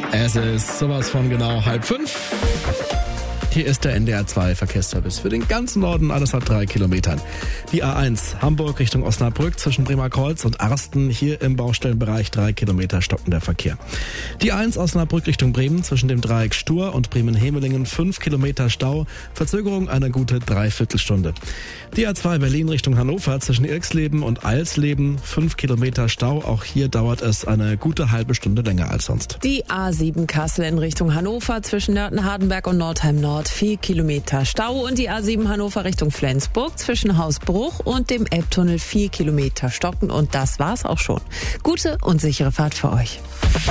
Es ist sowas von genau 4:30. Hier ist der NDR 2 Verkehrsservice für den ganzen Norden, alles ab 3 Kilometern. Die A1 Hamburg Richtung Osnabrück zwischen Bremerkreuz und Arsten, hier im Baustellenbereich 3 Kilometer stockender Verkehr. Die A1 Osnabrück Richtung Bremen zwischen dem Dreieck Stur und Bremen-Hemelingen 5 Kilometer Stau, Verzögerung eine gute Dreiviertelstunde. Die A2 Berlin Richtung Hannover zwischen Irxleben und Alsleben 5 Kilometer Stau, auch hier dauert es eine gute halbe Stunde länger als sonst. Die A7 Kassel in Richtung Hannover zwischen Nörten-Hardenberg und Nordheim Nord 4 Kilometer Stau und die A7 Hannover Richtung Flensburg zwischen Hausbruch und dem Elbtunnel 4 Kilometer stocken und das war's auch schon. Gute und sichere Fahrt für euch.